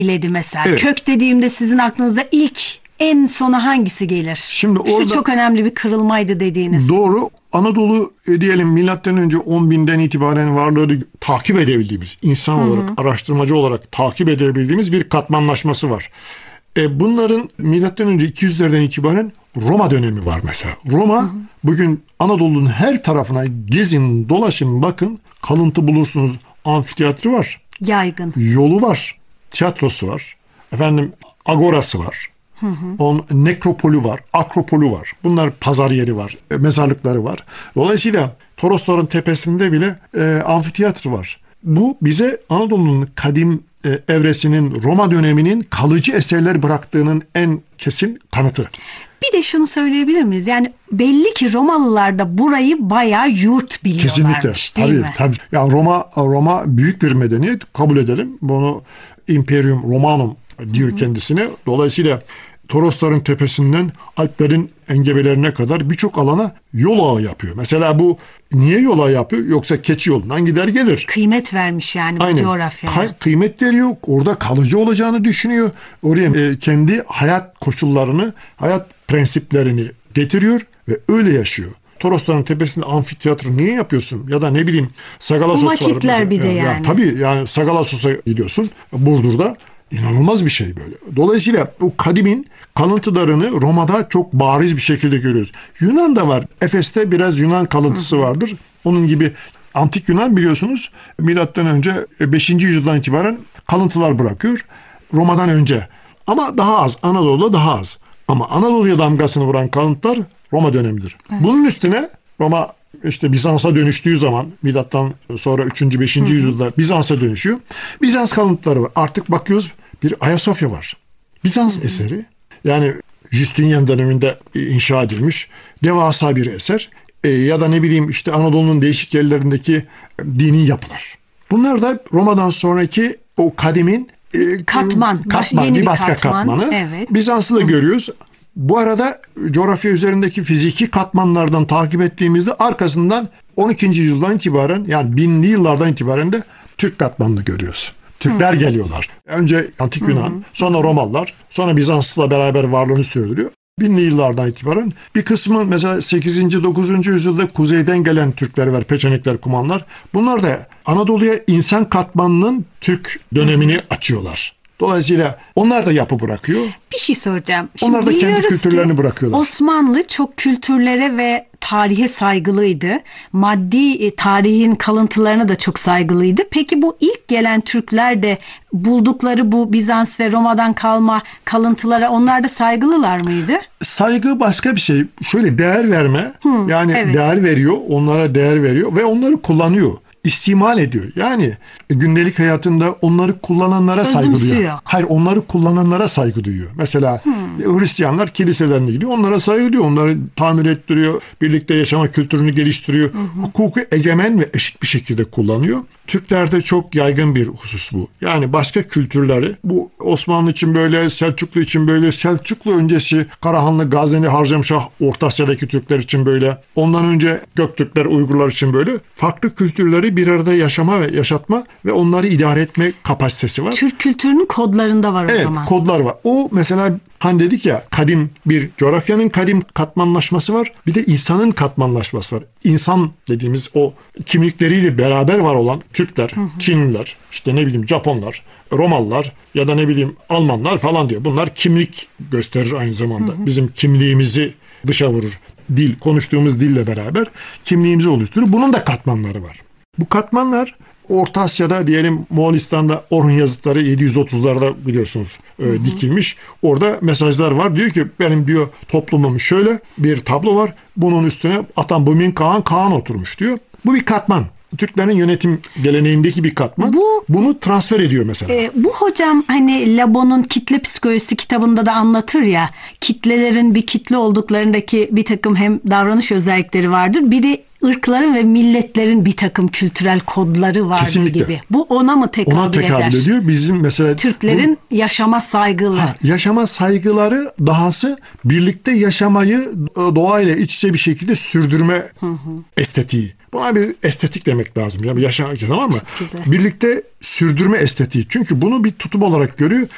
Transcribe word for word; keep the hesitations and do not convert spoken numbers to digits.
iledi mesela. Evet. Kök dediğimde sizin aklınıza ilk en sona hangisi gelir? Şimdi orada, şu çok önemli bir kırılmaydı dediğiniz. Doğru. Anadolu e, diyelim milattan önce on binden itibaren varlığı takip edebildiğimiz, insan hı hı. olarak, araştırmacı olarak takip edebildiğimiz bir katmanlaşması var. E, bunların milattan önce iki yüzlerden itibaren Roma dönemi var mesela. Roma hı hı. bugün Anadolu'nun her tarafına gezin, dolaşın, bakın, kalıntı bulursunuz. Amfiteyatro var. Yaygın. Yolu var. Tiyatrosu var. Efendim agorası var. Hı hı. On nekropolü var, akropolü var. Bunlar pazar yeri var, mezarlıkları var. Dolayısıyla Torosların tepesinde bile e, amfiteyatro var. Bu bize Anadolu'nun kadim e, evresinin, Roma döneminin kalıcı eserler bıraktığının en kesin kanıtı. Bir de şunu söyleyebilir miyiz? Yani belli ki Romalılar da burayı bayağı yurt biliyorlarmış. Kesinlikle. Değil tabii, mi? Tabii. Yani Roma, Roma büyük bir medeniyet, kabul edelim. Bunu Imperium Romanum diyor hı hı. kendisine. Dolayısıyla Torosların tepesinden Alplerin engebelerine kadar birçok alana yol ağı yapıyor. Mesela bu niye yol ağı yapıyor? Yoksa keçi yolundan gider gelir. Kıymet vermiş yani bu Aynen. coğrafyaya. Ka- kıymet veriyor. Orada kalıcı olacağını düşünüyor. Oraya e, kendi hayat koşullarını, hayat prensiplerini getiriyor ve öyle yaşıyor. Torosların tepesinde amfiteyatro niye yapıyorsun? Ya da ne bileyim Sagalassos var. Bu vakitler bir de yani. yani. Tabii yani Sagalassos'a gidiyorsun Burdur'da. İnanılmaz bir şey böyle. Dolayısıyla bu kadimin kalıntılarını Roma'da çok bariz bir şekilde görüyoruz. Yunan'da var. Efes'te biraz Yunan kalıntısı vardır. Onun gibi antik Yunan biliyorsunuz milattan önce beşinci yüzyıldan itibaren kalıntılar bırakıyor. Roma'dan önce. Ama daha az. Anadolu'da daha az. Ama Anadolu'ya damgasını vuran kalıntılar Roma dönemidir. Evet. Bunun üstüne Roma işte Bizans'a dönüştüğü zaman milattan sonra üçüncü. beşinci yüzyılda Bizans'a dönüşüyor. Bizans kalıntıları var. Artık bakıyoruz bir Ayasofya var. Bizans hı hı. eseri. Yani Justinian döneminde inşa edilmiş devasa bir eser. E, ya da ne bileyim işte Anadolu'nun değişik yerlerindeki dini yapılar. Bunlar da Roma'dan sonraki o kadimin e, katman, katman yeni bir bir başka katman. katmanı. Evet. Bizans'ı da hı. görüyoruz. Bu arada coğrafya üzerindeki fiziki katmanlardan takip ettiğimizde arkasından on ikinci yüzyıldan itibaren yani binli yıllardan itibaren de Türk katmanını görüyoruz. Türkler hmm. geliyorlar. Önce Antik Yunan, hmm. sonra Romalılar, sonra Bizans'la beraber varlığını sürdürüyor. Binli yıllardan itibaren bir kısmı mesela sekizinci. dokuzuncu yüzyılda kuzeyden gelen Türkler var, Peçenekler, Kumanlar. Bunlar da Anadolu'ya insan katmanının Türk dönemini hmm. açıyorlar. Dolayısıyla onlar da yapı bırakıyor. Bir şey soracağım. Şimdi onlar da kendi kültürlerini bırakıyorlar. Osmanlı çok kültürlere ve tarihe saygılıydı. Maddi e, tarihin kalıntılarına da çok saygılıydı. Peki bu ilk gelen Türkler de buldukları bu Bizans ve Roma'dan kalma kalıntılara onlar da saygılılar mıydı? Saygı başka bir şey. Şöyle değer verme. Hmm, yani evet. değer veriyor. Onlara değer veriyor ve onları kullanıyor. İstimal ediyor. Yani gündelik hayatında onları kullananlara saygı duyuyor. Hayır, onları kullananlara saygı duyuyor. Mesela hmm. Hristiyanlar kiliselerine gidiyor. Onlara saygı duyuyor. Onları tamir ettiriyor. Birlikte yaşama kültürünü geliştiriyor. Hmm. Hukuku egemen ve eşit bir şekilde kullanıyor. Türklerde çok yaygın bir husus bu. Yani başka kültürleri, bu Osmanlı için böyle, Selçuklu için böyle, Selçuklu öncesi Karahanlı, Gazneli, Harcamşah, Orta Asya'daki Türkler için böyle, ondan önce Göktürkler, Uygurlar için böyle farklı kültürleri bir arada yaşama ve yaşatma ve onları idare etme kapasitesi var. Türk kültürünün kodlarında var o evet, zaman. Evet, kodlar var. O mesela hani dedik ya, kadim bir coğrafyanın kadim katmanlaşması var. Bir de insanın katmanlaşması var. İnsan dediğimiz o kimlikleriyle beraber var olan Türkler, hı hı. Çinliler, işte ne bileyim Japonlar, Romalılar ya da ne bileyim Almanlar falan diyor. Bunlar kimlik gösterir aynı zamanda. Hı hı. Bizim kimliğimizi dışa vurur. Dil, konuştuğumuz dille beraber kimliğimizi oluşturur. Bunun da katmanları var. Bu katmanlar Orta Asya'da diyelim Moğolistan'da Orhun yazıtları yedi yüz otuzlarda biliyorsunuz e, hı hı. dikilmiş. Orada mesajlar var. Diyor ki benim diyor toplumum şöyle bir tablo var. Bunun üstüne Atan Bumin Kağan Kağan oturmuş diyor. Bu bir katman. Türklerin yönetim geleneğindeki bir katman. Bu, Bunu transfer ediyor mesela. E, bu hocam hani Labon'un Kitle Psikolojisi kitabında da anlatır ya, kitlelerin bir kitle olduklarındaki bir takım hem davranış özellikleri vardır. Bir de ırkların ve milletlerin bir takım kültürel kodları var gibi. Bu ona mı tekabül eder? Ona tekabül ediyor. Bizim mesela Türklerin bu, yaşama saygılı. Ha, yaşama saygıları, dahası birlikte yaşamayı doğayla iç içe bir şekilde sürdürme hı hı. estetiği. Buna bir estetik demek lazım. Yani yaşa, tamam mı? Birlikte sürdürme estetiği. Çünkü bunu bir tutum olarak görüyor.